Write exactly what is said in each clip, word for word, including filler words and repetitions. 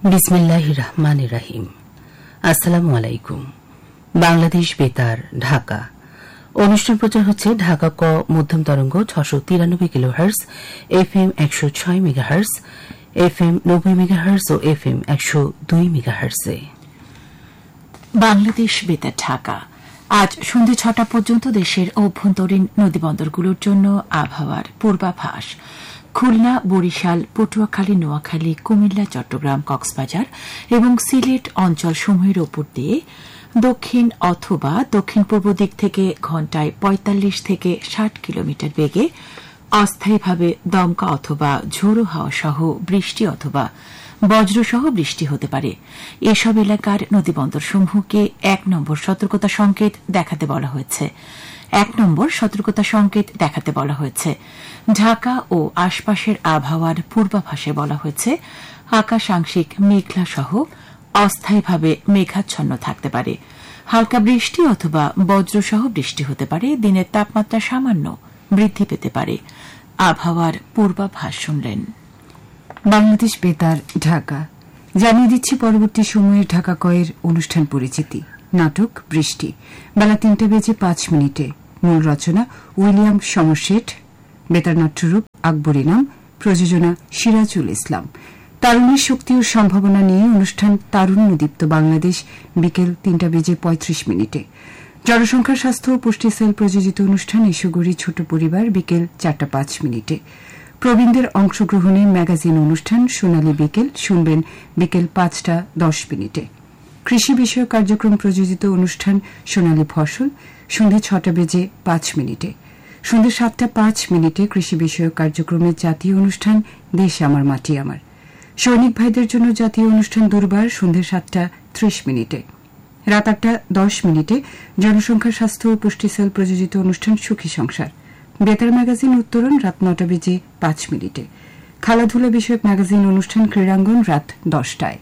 বিসমিল্লাহির রহমানির রহিম। আসসালামু আলাইকুম। বাংলাদেশ বেতার, ঢাকা। অনুষ্ঠান প্রচার হচ্ছে ঢাকা ক মধ্যম তরঙ্গ ছশো তিরানব্বই কিলোহার্স, এফ এম একশো ছয় মেগাহার্স, এফ এম নব্বই মেগাহার্স ও এফ এম একশো দুই মেগাহার্সে। বাংলাদেশ বেতার, ঢাকা। আজ সন্ধ্যে ছটা পর্যন্ত দেশের অভ্যন্তরীণ নদীবন্দরগুলোর জন্য আবহাওয়ার পূর্বাভাস। খুলনা, বরিশাল, পটুয়াখালী, নোয়াখালী, কুমিল্লা, চট্টগ্রাম, কক্সবাজার এবং সিলেট অঞ্চলসমূহের ওপর দিয়ে দক্ষিণ অথবা দক্ষিণ পূর্ব দিক থেকে ঘণ্টায় পঁয়তাল্লিশ থেকে ষাট কিলোমিটার বেগে অস্থায়ীভাবে দমকা অথবা ঝোড়ো হাওয়া সহ বৃষ্টি অথবা বজ্রসহ বৃষ্টি হতে পারে। এসব এলাকার নদীবন্দরসমূহকে এক নম্বর সতর্কতা সংকেত দেখাতে বলা হয়েছে। এক নম্বর সতর্কতা সংকেত দেখাতে বলা হয়েছে। ঢাকা ও আশপাশের আবহাওয়ার পূর্বাভাসে বলা হয়েছে আকাশ আংশিক মেঘলা সহ অস্থায়ীভাবে মেঘাচ্ছন্ন থাকতে পারে। হালকা বৃষ্টি অথবা বজ্রসহ বৃষ্টি হতে পারে। দিনের তাপমাত্রা সামান্য বৃদ্ধি পেতে পারে। আবহাওয়ার পূর্বাভাস শুনলেন। বাংলাদেশ বেতার, ঢাকা। জানিয়ে দিচ্ছি পরবর্তী সময়ের ঢাকা কয়ের অনুষ্ঠান পরিচিতি। নাটক বৃষ্টি, বেলা তিনটা বেজে পাঁচ মিনিটে। মূল রচনা উইলিয়াম সমরশেট, বেতার নাট্যরূপ আকবর ইনাম, প্রযোজনা সিরাজুল ইসলাম। তারুণের শক্তি ও সম্ভাবনা নিয়ে অনুষ্ঠান তারুণ্যদীপ্ত বাংলাদেশ, বিকেল তিনটা বেজে পঁয়ত্রিশ মিনিটে। জনসংখ্যা স্বাস্থ্য ও পুষ্টি সেল প্রযোজিত অনুষ্ঠান এসোগড়ি ছোট পরিবার, বিকেল চারটা পাঁচ মিনিটে। প্রবীণদের অংশগ্রহণে ম্যাগাজিন অনুষ্ঠান সোনালী বিকেল শুনবেন বিকেল পাঁচটা দশ মিনিটে। কৃষি বিষয়ক কার্যক্রম প্রযোজিত অনুষ্ঠান সোনালী ফসল সন্ধ্যে ছটা বেজে পাঁচ মিনিটে। সন্ধ্যে সাতটা পাঁচ মিনিটে কৃষি বিষয়ক কার্যক্রমের জাতীয় অনুষ্ঠান দেশ আমার মাটি আমার। সৈনিক ভাইদের জন্য জাতীয় অনুষ্ঠান দুর্বার সন্ধ্যে সাতটা ত্রিশ মিনিটে। রাত আটটা দশ মিনিটে জনসংখ্যা স্বাস্থ্য ও পুষ্টি সেল প্রযোজিত অনুষ্ঠান সুখী সংসার। বেতার ম্যাগাজিন উত্তরণ রাত নটা বেজে পাঁচ মিনিটে। খেলাধুলা বিষয়ক ম্যাগাজিন অনুষ্ঠান ক্রীড়াঙ্গন রাত দশটায়।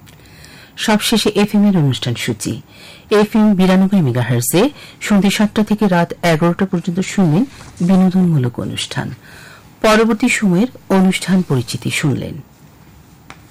সবশেষে এফ এম এর অনুষ্ঠান সূচি। এফ এম বিরানব্বই মেগাহার্সে সন্ধ্যে সাতটা থেকে রাত এগারোটা পর্যন্ত শুনলেন বিনোদনমূলক অনুষ্ঠান। পরবর্তী সময়ের অনুষ্ঠান পরিচিতি শুনলেন।